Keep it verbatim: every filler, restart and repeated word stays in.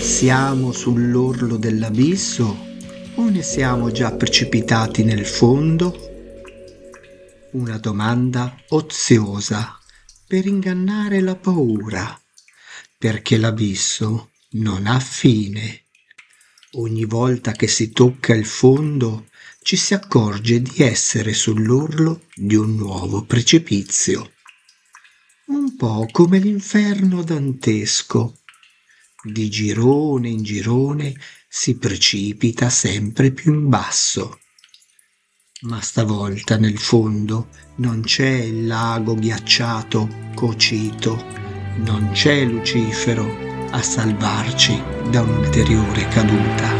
Siamo sull'orlo dell'abisso o ne siamo già precipitati nel fondo? Una domanda oziosa per ingannare la paura, perché l'abisso non ha fine. Ogni volta che si tocca il fondo ci si accorge di essere sull'orlo di un nuovo precipizio. Un po' come l'inferno dantesco. Di girone in girone si precipita sempre più in basso. Ma stavolta nel fondo non c'è il lago ghiacciato cocito, non c'è Lucifero a salvarci da un'ulteriore caduta.